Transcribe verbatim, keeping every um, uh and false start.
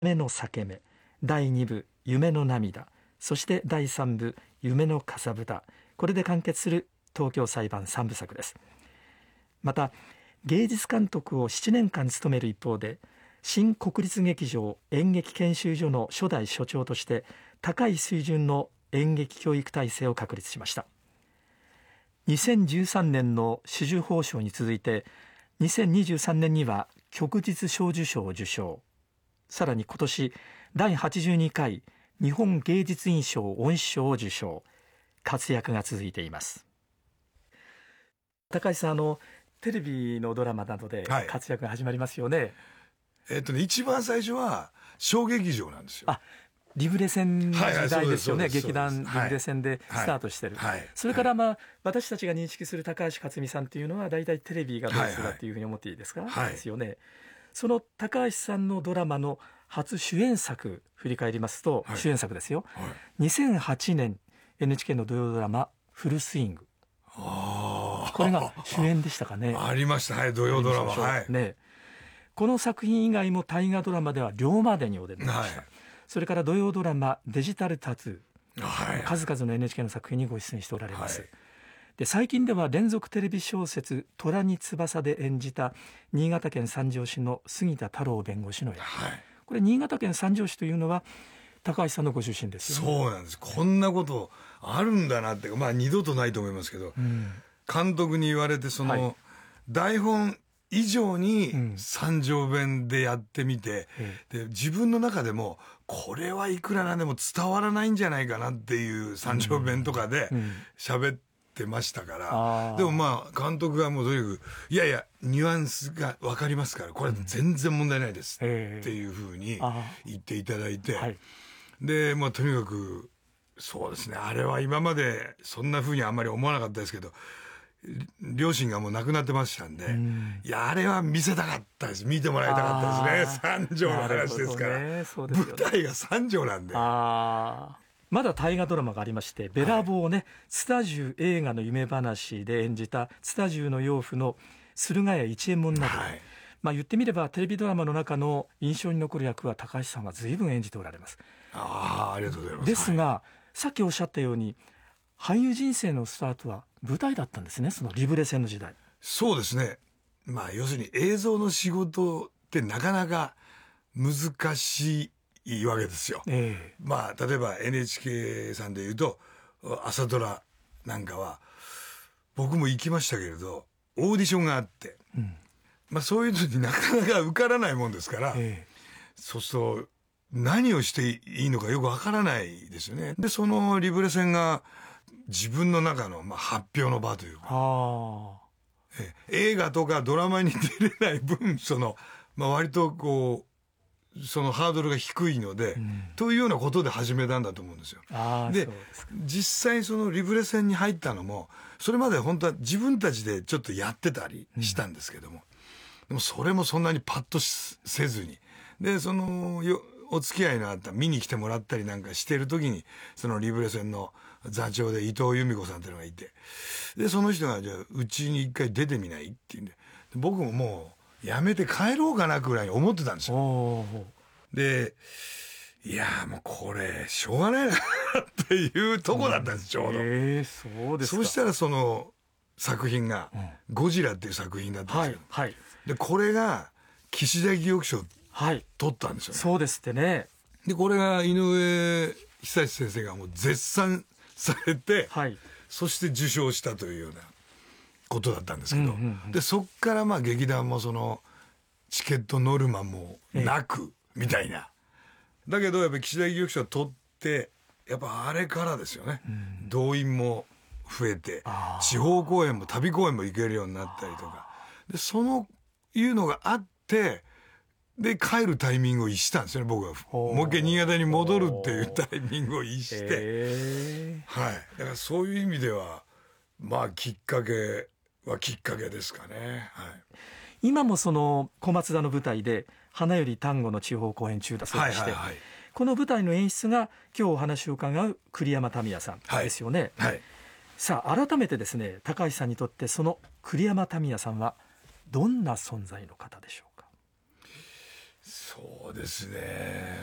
夢の裂け目、だいに部夢の涙、そしてだいさん部夢のかさぶた、これで完結する東京裁判さん部作です。また芸術監督をななねんかん務める一方で、新国立劇場演劇研修所の初代所長として高い水準の演劇教育体制を確立しました。にせんじゅうさんねんの紫綬褒章に続いてにせんにじゅうさんねんには旭日小綬章を受章、さらに今年だいはちじゅうにかい日本芸術院賞恩賜賞を受賞、活躍が続いています。高橋さん、あのテレビのドラマなどで活躍が始まりますよね。はい、 えっとね、一番最初は小劇場なんですよ。 あ、リブレ戦の時代ですよね。劇団リブレ戦でスタートしてる、はいはい、それから、まあ、私たちが認識する高橋克実さんというのはだいたいテレビがベースだというふうに思っていいですか、はいはい、ですよね。その高橋さんのドラマの初主演作振り返りますと、はい、主演作ですよ、はい、にせんはちねん エヌエイチケー の土曜ドラマフルスイング、 あこれが主演でしたかね。 ありました、はい、土曜ドラマ、はい、 ね、この作品以外も大河ドラマでは龍馬伝にお出になりました、はい、それから土曜ドラマデジタルタトゥー、はい、数々の エヌエイチケー の作品にご出演しておられます、はい、で最近では連続テレビ小説虎に翼で演じた新潟県三条市の杉田太郎弁護士の役、はい、これ新潟県三条市というのは高橋さんのご出身ですよね。 そうなんです。こんなことあるんだなって、まあ二度とないと思いますけど、うん、監督に言われてその、はい、台本以上に三条弁でやってみて、うん、で自分の中でもこれはいくらなんでも伝わらないんじゃないかなっていう三条弁とかで喋ってましたから、うん、でもまあ監督がもうとにかくいやいやニュアンスが分かりますからこれ全然問題ないですっていうふうに言っていただいて、はい、でまあとにかくそうですね、あれは今までそんなふうにあんまり思わなかったですけど、両親がもう亡くなってましたんで、うん、いやあれは見せたかったです、見てもらいたかったですね。三条の話ですから、ね、そうですよね、舞台が三条なんで。 あまだ大河ドラマがありまして、べらぼうをね、はい、ツタジュ映画の夢話で演じたツタジュの養父の駿河屋一右衛門など、はい、まあ、言ってみればテレビドラマの中の印象に残る役は高橋さんが随分演じておられます。 ああ、ありがとうございます。 ですが、はい、さっきおっしゃったように俳優人生のスタートは舞台だったんですね、そのリブレ戦の時代。 そうですね、まあ要するに映像の仕事ってなかなか難しいわけですよ、えー、まあ例えば エヌエイチケー さんでいうと朝ドラなんかは僕も行きましたけれどオーディションがあって、うん、まあそういうのになかなか受からないもんですから、えー、そうすると何をしていいのかよくわからないですよね。でそのリブレ戦が自分の中のまあ発表の場というか、え映画とかドラマに出れない分その、まあ、割とこうそのハードルが低いので、うん、というようなことで始めたんだと思うんですよ。で、実際そのリブレ戦に入ったのもそれまで本当は自分たちでちょっとやってたりしたんですけども、うん、でもそれもそんなにパッとせずに、でそのよお付き合いのあった見に来てもらったりなんかしてる時にそのリブレ戦の座長で伊藤由美子さんっていうのがいて、でその人がじゃあうちに一回出てみないって言うんで、僕ももうやめて帰ろうかなくらいに思ってたんですよ。でいやもうこれしょうがないなっていうとこだったんです、ちょうど。 えー、そうですか。 そうしたらその作品がゴジラっていう作品だったんですけど、はいはい、でこれが岸田戯曲賞取ったんですよね、はい、 そうですってね。 でこれが井上久志先生がもう絶賛されて、はい、そして受賞したというようなことだったんですけど、うんうんうん、でそっからまあ劇団もそのチケットノルマもなくみたいな、だけどやっぱり岸田戯曲賞を取ってやっぱあれからですよね、うん、動員も増えて地方公演も旅公演も行けるようになったりとかで、そのいうのがあってで帰るタイミングを逸したんですよね、僕は。もう一回新潟に戻るっていうタイミングを逸して、はい、だからそういう意味ではまあきっかけはきっかけですかね、はい、 今もその小松田の舞台で花より丹後の地方公演中だそうでして、はいはいはい、この舞台の演出が今日お話を伺う栗山民也さんですよね、はいはい、さあ改めてですね、高橋さんにとってその栗山民也さんはどんな存在の方でしょうか。 そうですね